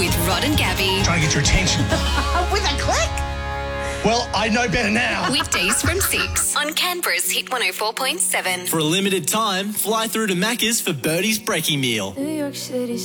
with Rod and Gabby. Trying to get your attention. With a click? Well, I know better now. Weekdays from 6 on Canberra's Hit 104.7. For a limited time, fly through to Macca's for Birdie's Breaking Meal. New York City.